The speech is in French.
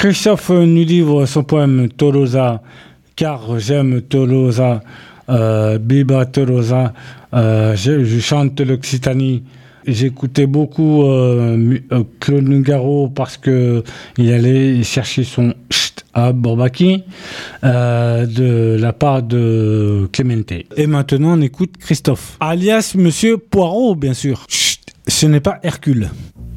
Christophe nous livre son poème Tolosa, car j'aime Tolosa, Biba Tolosa, je chante l'Occitanie. J'écoutais beaucoup Claude Nougaro parce que il allait chercher son ch't à Bourbaki de la part de Clemente. Et maintenant, on écoute Christophe, alias Monsieur Poirot, bien sûr. Ch't, ce n'est pas Hercule.